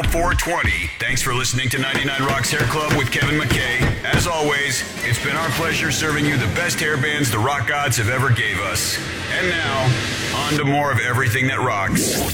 now 4:20. Thanks for listening to 99 Rocks Hair Club with Kevin McKay. As always, it's been our pleasure serving you the best hair bands the rock gods have ever gave us. And now, on to more of everything that rocks.